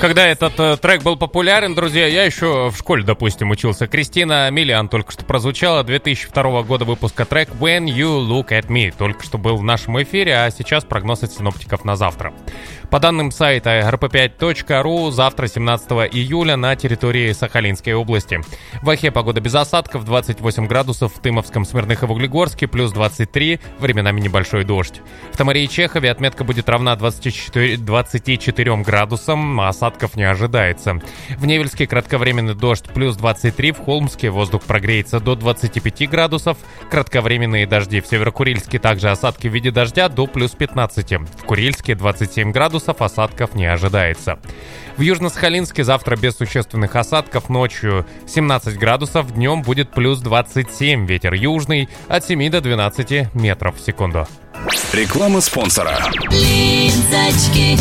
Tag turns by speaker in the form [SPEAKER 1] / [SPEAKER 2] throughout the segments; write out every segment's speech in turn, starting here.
[SPEAKER 1] Когда этот трек был популярен, друзья, я еще в школе, допустим, учился. Кристина Миллиан только что прозвучала, 2002 года выпуска трек «When You Look At Me» только что был в нашем эфире, а сейчас прогноз от синоптиков на завтра. По данным сайта rp5.ru, завтра, 17 июля, на территории Сахалинской области. В Ахе погода без осадков, 28 градусов, в Тымовском, Смирных и в Углегорске, плюс 23, временами небольшой дождь. В Тамаре и Чехове отметка будет равна 24 градусам, а осадков не ожидается. В Невельске кратковременный дождь, плюс 23, в Холмске воздух прогреется до 25 градусов, кратковременные дожди. В Северо-Курильске также осадки в виде дождя до плюс 15. В Курильске 27 градусов, осадков не ожидается. В Южно-Сахалинске завтра без существенных осадков, ночью 17 градусов, днем будет плюс 27, ветер южный от 7 до 12 метров в секунду.
[SPEAKER 2] Реклама спонсора.
[SPEAKER 3] Линзочки.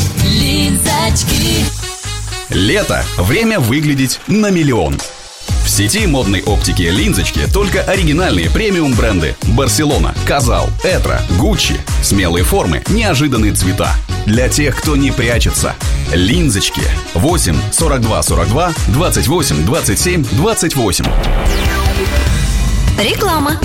[SPEAKER 2] Лето. Время выглядеть на миллион. В сети модной оптики «Линзочки» только оригинальные премиум-бренды: Барселона, Казал, Этро, Гуччи. Смелые формы, неожиданные цвета. Для тех, кто не прячется. «Линзочки». 8 42 42 28 27 28.
[SPEAKER 3] Реклама.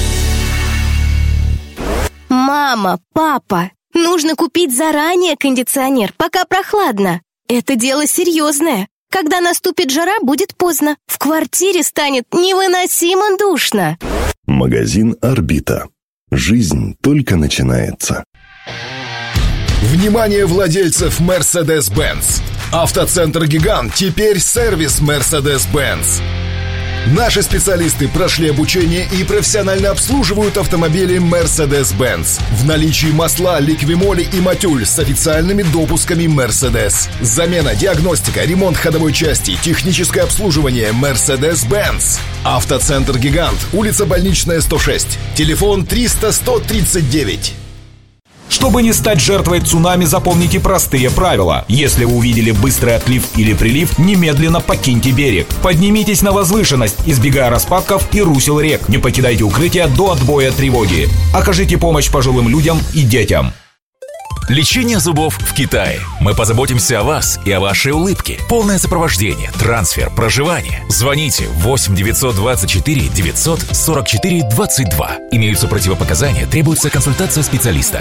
[SPEAKER 3] Мама, папа, нужно купить заранее кондиционер, пока прохладно. Это дело серьезное. Когда наступит жара, будет поздно. В квартире станет невыносимо душно.
[SPEAKER 4] Магазин «Орбита». Жизнь только начинается.
[SPEAKER 5] Внимание владельцев Mercedes-Benz! Автоцентр «Гигант» теперь сервис Mercedes-Benz. Наши специалисты прошли обучение и профессионально обслуживают автомобили Mercedes-Benz. В наличии масла, ликвимоли и матюль с официальными допусками Mercedes. Замена, диагностика, ремонт ходовой части, техническое обслуживание Mercedes-Benz. Автоцентр «Гигант», улица Больничная, 106. Телефон 300-139.
[SPEAKER 6] Чтобы не стать жертвой цунами, запомните простые правила. Если вы увидели быстрый отлив или прилив, немедленно покиньте берег. Поднимитесь на возвышенность, избегая распадков и русел рек. Не покидайте укрытие до отбоя тревоги. Окажите помощь пожилым людям и детям.
[SPEAKER 7] Лечение зубов в Китае. Мы позаботимся о вас и о вашей улыбке. Полное сопровождение, трансфер, проживание. Звоните 8 924 944 22. Имеются противопоказания, требуется консультация специалиста.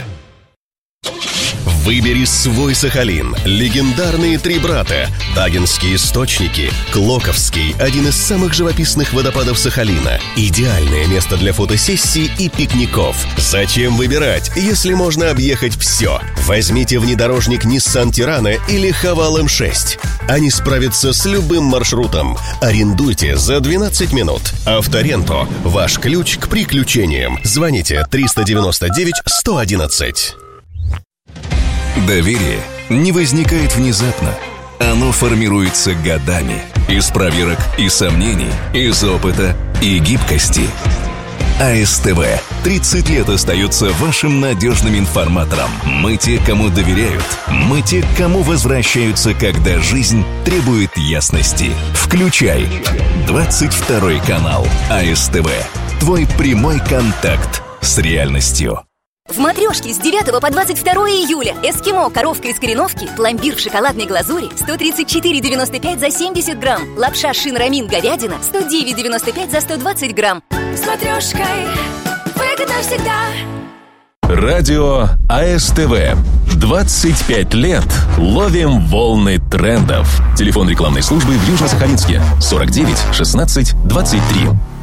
[SPEAKER 8] Выбери свой Сахалин. Легендарные три брата. Агинские источники. Клоковский – один из самых живописных водопадов Сахалина. Идеальное место для фотосессий и пикников. Зачем выбирать, если можно объехать все? Возьмите внедорожник Nissan Tirana или Haval M6. Они справятся с любым маршрутом. Арендуйте за 12 минут. Авторенто – ваш ключ к приключениям. Звоните 399 111.
[SPEAKER 7] Доверие не возникает внезапно. Оно формируется годами. Из проверок и сомнений, из опыта и гибкости. АСТВ 30 лет остается вашим надежным информатором. Мы те, кому доверяют. Мы те, к кому возвращаются, когда жизнь требует ясности. Включай 22 канал АСТВ. Твой прямой контакт с реальностью.
[SPEAKER 9] В «Матрешке» с 9 по 22 июля эскимо, коровка из кореновки, пломбир в шоколадной глазури 134,95 за 70 грамм. Лапша шин-рамин говядина 109,95 за 120 грамм.
[SPEAKER 3] С «Матрешкой» выгодно всегда.
[SPEAKER 10] Радио АСТВ. 25 лет ловим волны трендов. Телефон рекламной службы в Южно-Сахалинске 49 16 23.